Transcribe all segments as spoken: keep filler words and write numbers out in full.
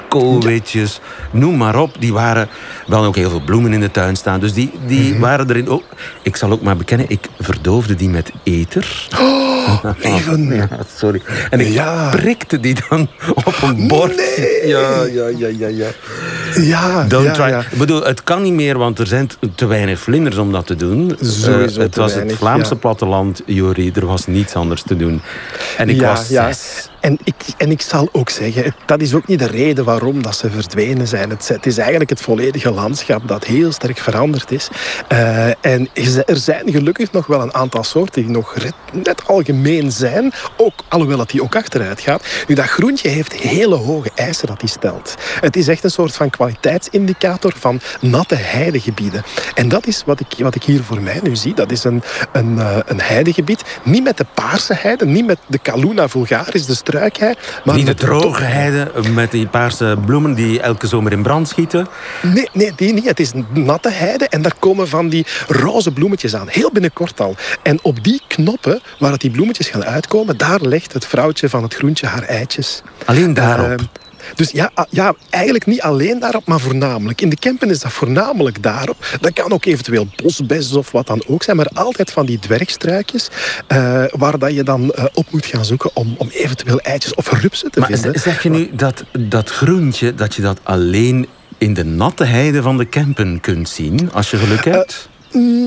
koolwitjes, noem maar op. Die waren wel ook heel veel bloemen in de tuin staan. Dus die, die mm-hmm. waren erin ook. Ik zal ook maar bekennen, ik verdoofde die met ether. Oh, leven. Ja, sorry. En ik ja. prikte die dan op een bord. Nee. Ja, ja, ja, ja, ja. Ja, Don't ja, try. ja. Ik bedoel, het kan niet meer, want er zijn te weinig vlinders om dat te doen. Sowieso uh, het te was weinig, het Vlaamse ja. platteland, Jori. Er was niets anders te doen. En ik ja, was ja. zes. En ik, en ik zal ook zeggen, dat is ook niet de reden waarom dat ze verdwenen zijn. Het, het is eigenlijk het volledige landschap dat heel sterk veranderd is. Uh, en er zijn gelukkig nog wel een aantal soorten die nog net algemeen zijn. Ook, alhoewel dat die ook achteruit gaat. Nu, dat groentje heeft hele hoge eisen dat hij stelt. Het is echt een soort van kwaliteitsindicator van natte heidegebieden. En dat is wat ik, wat ik hier voor mij nu zie. Dat is een, een, uh, een heidegebied. Niet met de paarse heide, niet met de Calluna vulgaris, de struikhei. Maar niet de met droge heide met die paarse bloemen die elke zomer in brand schieten? Nee, nee, die niet. Het is natte heide en daar komen van die roze bloemetjes aan. Heel binnenkort al. En op die knoppen, waar het die bloemetjes gaan uitkomen, daar legt het vrouwtje van het groentje haar eitjes. Alleen daarop? Uh, Dus ja, ja, eigenlijk niet alleen daarop, maar voornamelijk. In de Kempen is dat voornamelijk daarop. Dat kan ook eventueel bosbes of wat dan ook zijn, maar altijd van die dwergstruikjes uh, waar dat je dan uh, op moet gaan zoeken om, om eventueel eitjes of rupsen te maar vinden. Maar zeg je nu dat dat groentje, dat je dat alleen in de natte heide van de Kempen kunt zien, als je geluk hebt? Uh,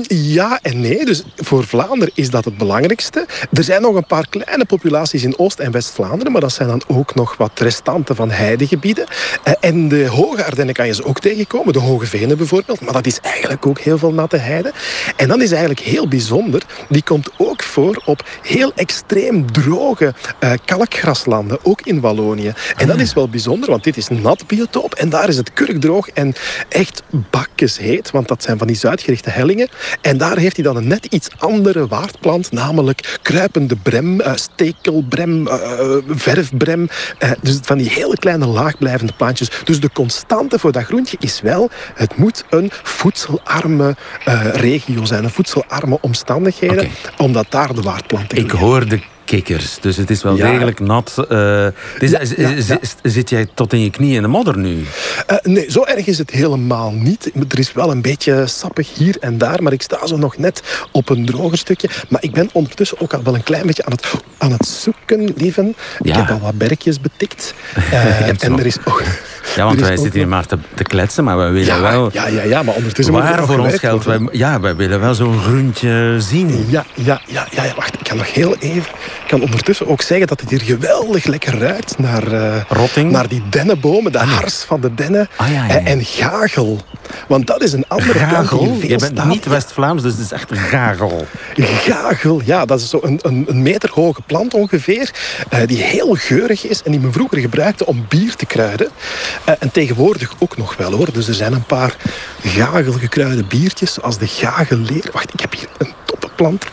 Ja en nee. Dus voor Vlaanderen is dat het belangrijkste. Er zijn nog een paar kleine populaties in Oost- en West-Vlaanderen, maar dat zijn dan ook nog wat restanten van heidegebieden. En de Hoge Ardennen kan je ze ook tegenkomen. De Hoge Venen bijvoorbeeld. Maar dat is eigenlijk ook heel veel natte heide. En dan is eigenlijk heel bijzonder, die komt ook voor op heel extreem droge uh, kalkgraslanden, ook in Wallonië. En dat is wel bijzonder, want dit is een nat biotoop en daar is het kurkdroog en echt bakkesheet, want dat zijn van die zuidgerichte hellingen. En daar heeft hij dan een net iets andere waardplant, namelijk kruipende brem, uh, stekelbrem, uh, verfbrem. Uh, dus van die hele kleine laagblijvende plantjes. Dus de constante voor dat groentje is wel, het moet een voedselarme uh, regio zijn, een voedselarme omstandigheden, okay. Omdat daar de waardplanten Ik hoor de kikkers, dus het is wel ja. degelijk nat. Uh, dus, ja, ja, ja. Zit jij tot in je knieën in de modder nu? Uh, nee, zo erg is het helemaal niet. Er is wel een beetje sappig hier en daar, maar ik sta zo nog net op een droger stukje. Maar ik ben ondertussen ook al wel een klein beetje aan het, aan het zoeken, lieven. Ja. Ik heb al wat berkjes betikt. Uh, en er is ook... Ja, want wij ook zitten hier maar te, te kletsen, maar we willen ja, wel... Ja, ja, ja, maar ondertussen... Waar voor ons geldt, wij, ja, wij willen wel zo'n groentje zien. Ja, ja, ja, ja, ja, wacht, ik kan nog heel even... Ik kan ondertussen ook zeggen dat het hier geweldig lekker ruikt naar... Uh, Rotting? Naar die dennenbomen, de ah, nee. hars van de dennen. Ah, ja, ja, ja. En, en gagel. Want dat is een andere gagel? plant die Je bent staat. niet West-Vlaams, dus het is echt een gagel. Gagel, ja, dat is zo een, een, een meter hoge plant ongeveer. Uh, die heel geurig is en die men vroeger gebruikte om bier te kruiden. Uh, en tegenwoordig ook nog wel, hoor. Dus er zijn een paar gagelgekruide biertjes, zoals de gagelleer. Wacht, ik heb hier een toppenplant.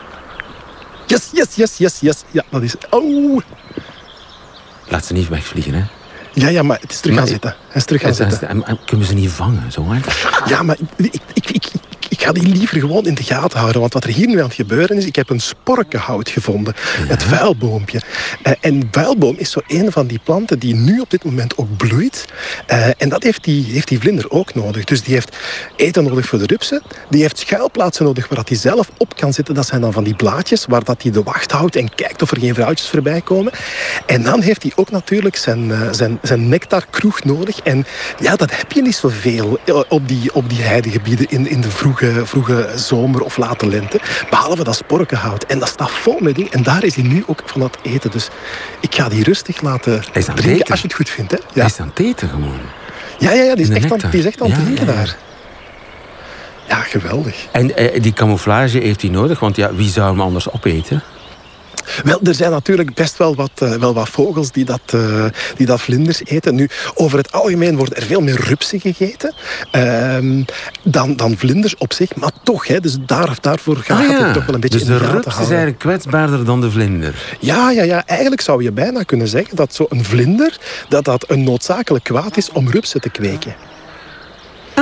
Yes, yes, yes, yes, yes. Ja, dat is... Oh. Laat ze niet wegvliegen, hè? Ja, ja, maar het is terug maar, gaan zitten. Hij is terug gaan zitten. En, en kunnen we ze niet vangen, zo hè? Ja, maar ik, ik, ik, ik ga die liever gewoon in de gaten houden. Want wat er hier nu aan het gebeuren is, ik heb een sporkenhout gevonden. Ja. Het vuilboompje. Uh, en vuilboom is zo een van die planten die nu op dit moment ook bloeit. Uh, en dat heeft die, heeft die vlinder ook nodig. Dus die heeft eten nodig voor de rupsen. Die heeft schuilplaatsen nodig waar hij zelf op kan zitten. Dat zijn dan van die blaadjes waar dat hij de wacht houdt en kijkt of er geen vrouwtjes voorbij komen. En dan heeft hij ook natuurlijk zijn, uh, zijn, zijn nectarkroeg nodig. En ja, dat heb je niet zoveel op die, op die heidegebieden in, in de vroege, vroege zomer of late lente. Behalve dat sporkenhout. En dat staat vol met dingen. En daar is hij nu ook van aan het eten. Dus ik ga die rustig laten drinken, eten. Als je het goed vindt. Hè? Ja. Hij is aan het eten gewoon. Ja, ja, ja, die is echt aan, die is echt aan het ja, drinken ja. daar. Ja, geweldig. En eh, die camouflage heeft hij nodig, want ja, wie zou hem anders opeten? Wel, er zijn natuurlijk best wel wat, uh, wel wat vogels die dat, uh, die dat vlinders eten. Nu, over het algemeen worden er veel meer rupsen gegeten uh, dan, dan vlinders op zich. Maar toch, hè, dus daar, daarvoor gaat ah, ja. het toch wel een beetje dus in de de gaten rups houden. is eigenlijk kwetsbaarder dan de vlinder? Ja, ja, ja, eigenlijk zou je bijna kunnen zeggen dat zo'n vlinder dat dat een noodzakelijk kwaad is om rupsen te kweken. Ah.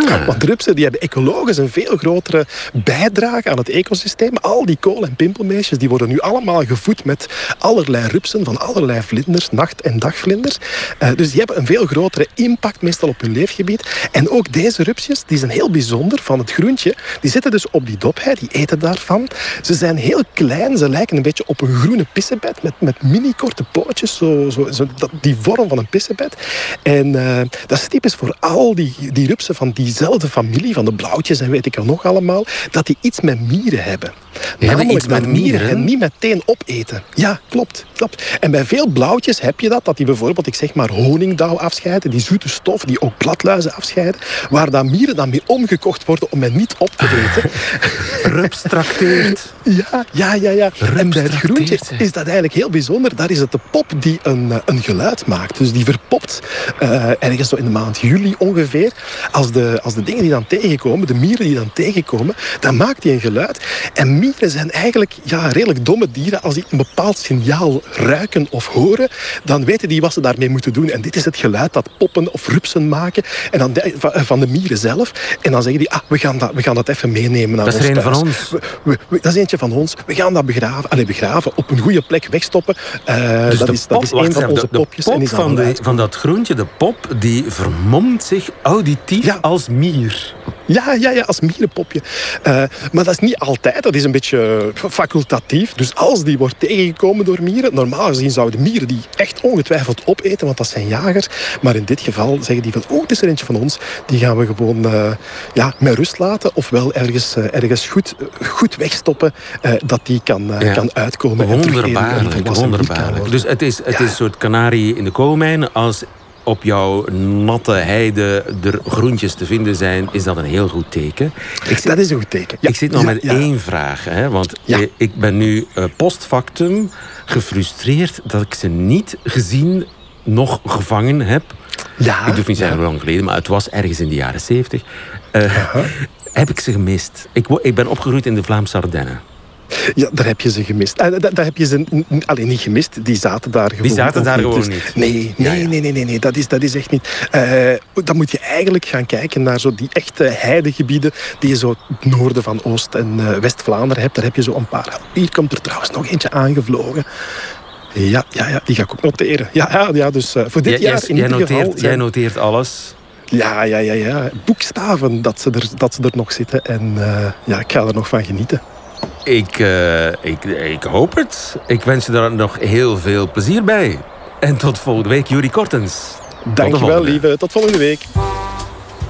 Ah. Want rupsen die hebben ecologisch een veel grotere bijdrage aan het ecosysteem. Al die kool- en pimpelmeesjes die worden nu allemaal gevoed met allerlei rupsen van allerlei vlinders, nacht- en dagvlinders. Uh, dus die hebben een veel grotere impact meestal op hun leefgebied. En ook deze rupsjes, die zijn heel bijzonder van het groentje. Die zitten dus op die dophei, die eten daarvan. Ze zijn heel klein, ze lijken een beetje op een groene pissebed met, met mini-korte pootjes, zo, zo, zo, dat, die vorm van een pissebed. En uh, dat is typisch voor al die, die rupsen van diezelfde familie, van de blauwtjes en weet ik al nog allemaal, dat die iets met mieren hebben. Die hebben iets met mieren en niet meteen opeten. Ja, klopt, klopt. En bij veel blauwtjes heb je dat, dat die bijvoorbeeld, ik zeg maar, honingdauw afscheiden, die zoete stof, die ook bladluizen afscheiden, waar dan mieren dan weer omgekocht worden om men niet op te eten. Rups trakteert. Ja, ja, ja. ja. Rups en bij het groentje trakteert, is dat eigenlijk heel bijzonder. Daar is het de pop die een, een geluid maakt. Dus die verpopt uh, ergens zo in de maand juli ongeveer. Als de, als de dingen die dan tegenkomen, de mieren die dan tegenkomen, dan maakt die een geluid. En mieren zijn eigenlijk ja, redelijk domme dieren. Als die een bepaald signaal ruiken of horen, dan weten die wat ze daarmee moeten doen. En dit is het geluid dat poppen of rupsen maken en dan de, van de mieren zelf. En dan zeggen die, ah, we gaan dat, we gaan dat even meenemen naar dat ons is er een thuis. van ons. We, we, we, dat is eentje van ons. We gaan dat begraven. Allee, begraven, op een goede plek wegstoppen. Uh, dus dat, de is, pop, dat is een van even, onze de, de popjes. pop en die van, de, van dat groentje, de pop, die vermomt zich auditief ja. als mier. Ja, ja, ja, als mierenpopje. Uh, maar dat is niet altijd. Dat is een beetje facultatief. Dus als die wordt tegengekomen door mieren, normaal gezien zouden mieren die echt ongetwijfeld opeten, want dat zijn jagers. Maar in dit geval zeggen die van, oh, het is er eentje van ons. Die gaan we gewoon uh, ja, met rust laten. Ofwel ergens, uh, ergens goed, goed wegstoppen, uh, dat die kan, uh, ja. kan uitkomen. Wonderbaarlijk, wonderbaarlijk. Dus het is, het ja. is een soort kanarie in de koolmijn. Als op jouw natte heide er groentjes te vinden zijn, is dat een heel goed teken. Ik zit, dat is een goed teken. Ja. Ik zit nog ja, met ja. één vraag. Hè, want ja. ik ben nu uh, post factum gefrustreerd dat ik ze niet gezien, nog gevangen heb. Ja, ik durf niet ja. zeggen hoe lang geleden, maar het was ergens in de jaren zeventig. Uh, uh-huh. Heb ik ze gemist. Ik, ik ben opgegroeid in de Vlaamse Ardennen. Ja, daar heb je ze gemist. Uh, daar, daar heb je ze n- alleen niet gemist. Die zaten daar gewoon Die zaten daar niet. gewoon Dus, niet? Nee, nee, ja, ja. nee, nee, nee, nee. Dat is, dat is echt niet. Uh, dan moet je eigenlijk gaan kijken naar zo die echte heidegebieden die je zo het noorden van Oost- en uh, West-Vlaanderen hebt. Daar heb je zo een paar. Hier komt er trouwens nog eentje aangevlogen. Ja, ja, ja, die ga ik ook noteren. Ja, ja, ja dus uh, voor dit ja, jaar jij, in jij ieder noteert, geval... Zijn... Jij noteert alles... Ja, ja, ja, ja. Boekstaven dat ze, er, dat ze er nog zitten. En uh, ja, ik ga er nog van genieten. Ik, uh, ik, ik hoop het. Ik wens je daar nog heel veel plezier bij. En tot volgende week, Juri Kortens. Dankjewel, lieve. Tot volgende week.